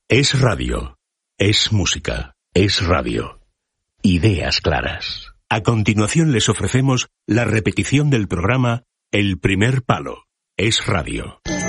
Es radio. Es música. Es radio. Ideas claras. A continuación les ofrecemos la repetición del programa El Primer Palo. Es radio.